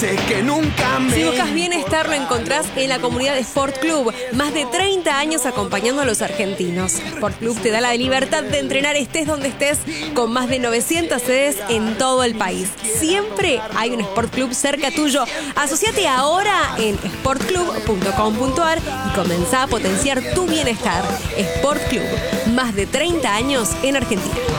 sé que nunca me... Si buscas bienestar, lo encontrás en la comunidad de Sport Club. Más de 30 años acompañando a los argentinos. Sport Club te da la libertad de entrenar estés donde estés, con más de 900 sedes en todo el país. Siempre hay un Sport Club cerca tuyo. Asociate ahora en sportclub.com.ar y comenzá a potenciar tu bienestar. Sport Club, más de 30 años en Argentina.